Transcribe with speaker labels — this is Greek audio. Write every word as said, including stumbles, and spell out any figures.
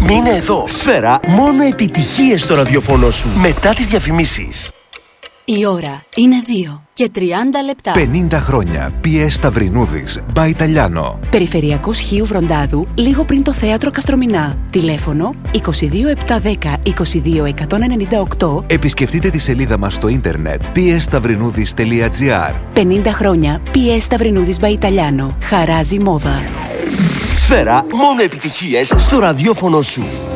Speaker 1: Μείνε εδώ. Σφαίρα, μόνο επιτυχίες στο ραδιοφωνό σου. Μετά τις διαφημίσεις.
Speaker 2: Η ώρα είναι δύο και τριάντα λεπτά.
Speaker 3: πενήντα χρόνια. πι ες Σταυρινούδης, By Italiano.
Speaker 2: Περιφερειακός Χίου Βροντάδου, λίγο πριν το θέατρο Καστρομηνά. Τηλέφωνο είκοσι δύο επτακόσια δέκα είκοσι δύο εκατόν ενενήντα οκτώ.
Speaker 3: Επισκεφτείτε τη σελίδα μας στο ίντερνετ πι ες σταυρινούδης τελεία τζι άρ.
Speaker 2: πενήντα χρόνια πι ες Σταυρινούδης By Italiano. Χαράζει μόδα.
Speaker 1: Σφαίρα, μόνο επιτυχίες στο ραδιόφωνο σου.